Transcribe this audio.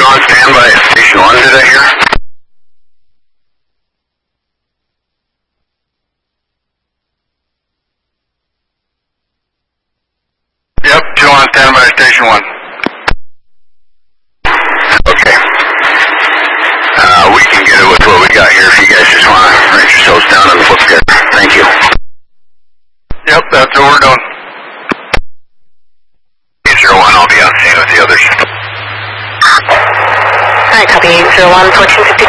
Joe on standby at Station 1, did I hear? Yep, Joe on standby at Station 1. Okay. We can get it with what we got here if you guys just want to write yourselves down on the book there. Thank you. Yep, that's what we're doing. 801, I'll be on scene with the others. Alright, copy 801, 1450.